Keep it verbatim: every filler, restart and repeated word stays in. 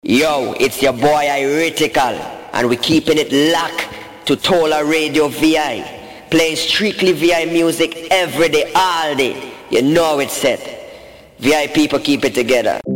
Yo, it's your boy Iritical, and we're keeping it locked to Tola Radio V I. Playing strictly V I music every day, all day. You know it's set. V I people keep it together.